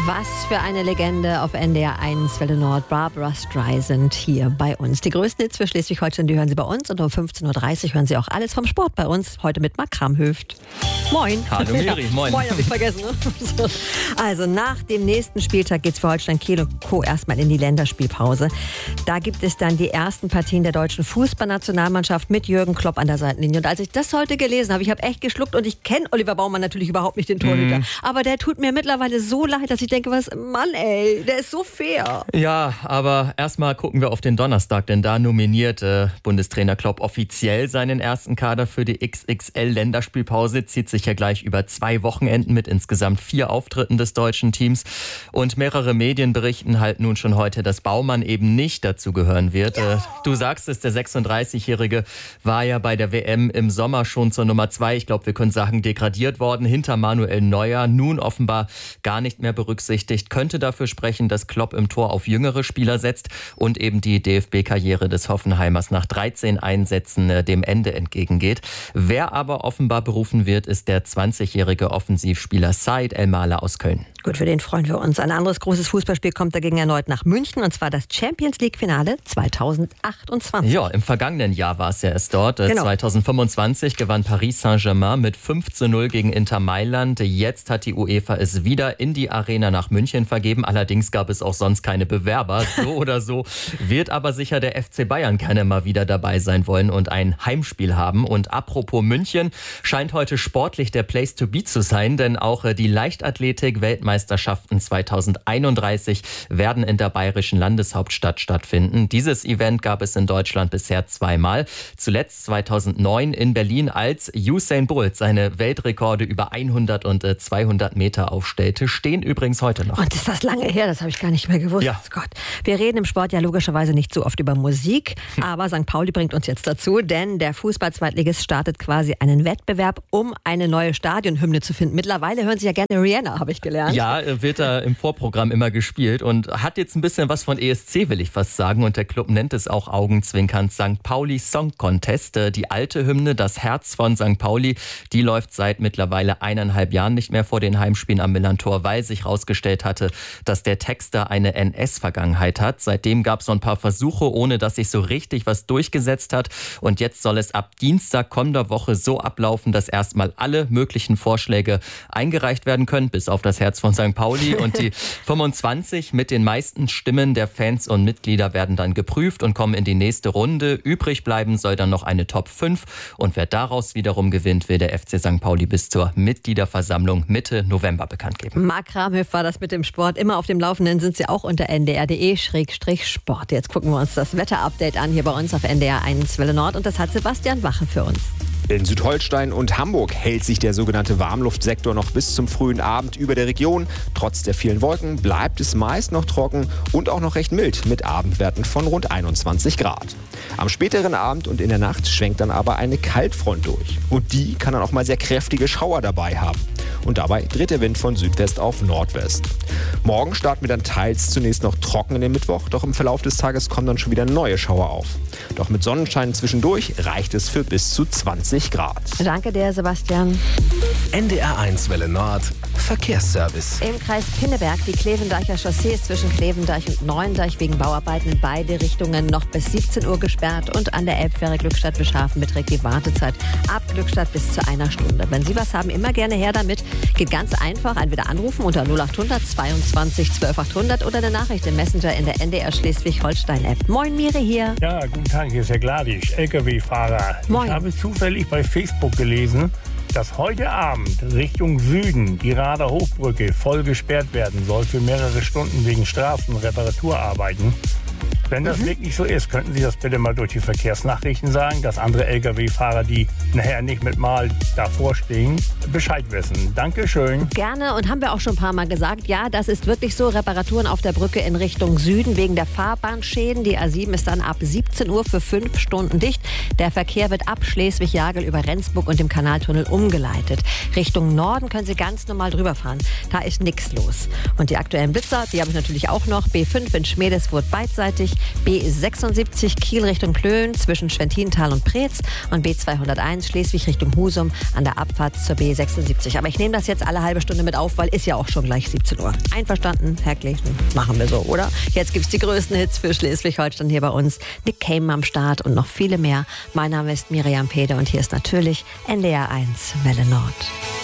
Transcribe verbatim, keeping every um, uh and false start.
Was für eine Legende auf N D R eins Welle Nord, Barbra Streisand hier bei uns. Die größten Hits für Schleswig-Holstein, die hören Sie bei uns und um fünfzehn Uhr dreißig hören Sie auch alles vom Sport bei uns. Heute mit Marc Kramhöft. Moin. Hallo Miri, moin. Moin, hab ich vergessen. Ne? Also nach dem nächsten Spieltag geht es für Holstein Kiel und Co. erstmal in die Länderspielpause. Da gibt es dann die ersten Partien der deutschen Fußballnationalmannschaft mit Jürgen Klopp an der Seitenlinie. Und als ich das heute gelesen habe, ich habe echt geschluckt und ich kenne Oliver Baumann natürlich überhaupt nicht, den Torhüter. Mm. Aber der tut mir mittlerweile so leid, dass ich denke, was, Mann ey, der ist so fair. Ja, aber erstmal gucken wir auf den Donnerstag, denn da nominiert äh, Bundestrainer Klopp offiziell seinen ersten Kader für die X X L-Länderspielpause, zieht sich ja gleich über zwei Wochenenden mit insgesamt vier Auftritten des deutschen Teams. Und mehrere Medien berichten halt nun schon heute, dass Baumann eben nicht dazu gehören wird. Ja. Äh, du sagst es, der sechsunddreißigjährige war ja bei der W M im Sommer schon zur Nummer zwei, ich glaube, wir können sagen, degradiert worden, hinter Manuel Neuer, nun offenbar gar nicht mehr berücksichtigt, könnte dafür sprechen, dass Klopp im Tor auf jüngere Spieler setzt und eben die D F B-Karriere des Hoffenheimers nach dreizehn Einsätzen äh, dem Ende entgegengeht. Wer aber offenbar berufen wird, ist der zwanzigjährige Offensivspieler Said El-Mala aus Köln. Gut, für den freuen wir uns. Ein anderes großes Fußballspiel kommt dagegen erneut nach München, und zwar das Champions-League-Finale zweitausendachtundzwanzig. Ja, im vergangenen Jahr war es ja erst dort. Genau. zweitausendfünfundzwanzig gewann Paris Saint-Germain mit fünf zu null gegen Inter Mailand. Jetzt hat die UEFA es wieder in die Arena nach München vergeben. Allerdings gab es auch sonst keine Bewerber. So oder so wird aber sicher der F C Bayern gerne mal wieder dabei sein wollen und ein Heimspiel haben. Und apropos München, scheint heute sportlich der Place to be zu sein, denn auch die Leichtathletik-Weltmeisterschaften zweitausendeinunddreißig werden in der bayerischen Landeshauptstadt stattfinden. Dieses Event gab es in Deutschland bisher zweimal. Zuletzt zweitausendneun in Berlin, als Usain Bolt seine Weltrekorde über hundert und zweihundert Meter aufstellte, stehen übrigens heute noch. Und ist das lange her? Das habe ich gar nicht mehr gewusst. Ja. Gott. Wir reden im Sport ja logischerweise nicht so oft über Musik, aber Sankt Pauli bringt uns jetzt dazu, denn der Fußball-Zweitligist startet quasi einen Wettbewerb, um eine neue Stadionhymne zu finden. Mittlerweile hören Sie ja gerne Rihanna, habe ich gelernt. Ja, wird da im Vorprogramm immer gespielt und hat jetzt ein bisschen was von E S C, will ich fast sagen. Und der Club nennt es auch augenzwinkernd Sankt Pauli Song Contest. Die alte Hymne, das Herz von Sankt Pauli, die läuft seit mittlerweile eineinhalb Jahren nicht mehr vor den Heimspielen am Millerntor, weil sich herausgestellt hatte, dass der Texter eine N S-Vergangenheit hat. Seitdem gab es noch ein paar Versuche, ohne dass sich so richtig was durchgesetzt hat. Und jetzt soll es ab Dienstag kommender Woche so ablaufen, dass erstmal alle möglichen Vorschläge eingereicht werden können, bis auf das Herz von Sankt Pauli. Und die fünfundzwanzig mit den meisten Stimmen der Fans und Mitglieder werden dann geprüft und kommen in die nächste Runde. Übrig bleiben soll dann noch eine Top fünf. Und wer daraus wiederum gewinnt, will der F C Sankt Pauli bis zur Mitgliederversammlung Mitte November bekannt geben. Marc Kramhöft war das mit dem Sport. Immer auf dem Laufenden sind Sie auch unter n d r punkt d e Schrägstrich Sport. Jetzt gucken wir uns das Wetterupdate an hier bei uns auf N D R eins Welle Nord. Und das hat Sebastian Wache für uns. In Südholstein und Hamburg hält sich der sogenannte Warmluftsektor noch bis zum frühen Abend über der Region. Trotz der vielen Wolken bleibt es meist noch trocken und auch noch recht mild mit Abendwerten von rund einundzwanzig Grad. Am späteren Abend und in der Nacht schwenkt dann aber eine Kaltfront durch. Und die kann dann auch mal sehr kräftige Schauer dabei haben. Und dabei dreht der Wind von Südwest auf Nordwest. Morgen starten wir dann teils zunächst noch trocken in den Mittwoch, doch im Verlauf des Tages kommen dann schon wieder neue Schauer auf. Doch mit Sonnenschein zwischendurch reicht es für bis zu zwanzig Grad. Danke dir, Sebastian. N D R eins Welle Nord, Verkehrsservice. Im Kreis Pinneberg, die Klevendeicher Chaussee ist zwischen Klevendeich und Neuendeich wegen Bauarbeiten in beide Richtungen noch bis siebzehn Uhr gesperrt, und an der Elbfähre Glückstadt-Bischhafen beträgt die Wartezeit ab Glückstadt bis zu einer Stunde. Wenn Sie was haben, immer gerne her damit. Geht ganz einfach, entweder anrufen unter null acht hundert zweiundzwanzig zwölf achthundert oder eine Nachricht im Messenger in der N D R Schleswig-Holstein-App. Moin, Miri hier. Ja, guten Tag, hier ist Herr Gladisch, L K W-Fahrer. Moin. Ich habe zufällig bei Facebook gelesen, dass heute Abend Richtung Süden die Rader Hochbrücke voll gesperrt werden soll für mehrere Stunden wegen Straßenreparaturarbeiten. Wenn das mhm. wirklich so ist, könnten Sie das bitte mal durch die Verkehrsnachrichten sagen, dass andere L K W-Fahrer, die nachher nicht mit Mal davor stehen, Bescheid wissen. Dankeschön. Gerne, und haben wir auch schon ein paar Mal gesagt, ja, das ist wirklich so. Reparaturen auf der Brücke in Richtung Süden wegen der Fahrbahnschäden. Die A sieben ist dann ab siebzehn Uhr für fünf Stunden dicht. Der Verkehr wird ab Schleswig-Jagel über Rendsburg und dem Kanaltunnel umgeleitet. Richtung Norden können Sie ganz normal drüber fahren. Da ist nichts los. Und die aktuellen Blitzer, die habe ich natürlich auch noch. B fünf in Schmiedeswurth-Beitzeit. gleichzeitig B sechsundsiebzig Kiel Richtung Plön zwischen Schwentintal und Preetz und B zweihunderteins Schleswig Richtung Husum an der Abfahrt zur B sechsundsiebzig. Aber ich nehme das jetzt alle halbe Stunde mit auf, weil ist ja auch schon gleich siebzehn Uhr. Einverstanden, Herr Klechten? Machen wir so, oder? Jetzt gibt's die größten Hits für Schleswig-Holstein hier bei uns. Nick Cayman am Start und noch viele mehr. Mein Name ist Miriam Pede und hier ist natürlich N D R eins Welle Nord.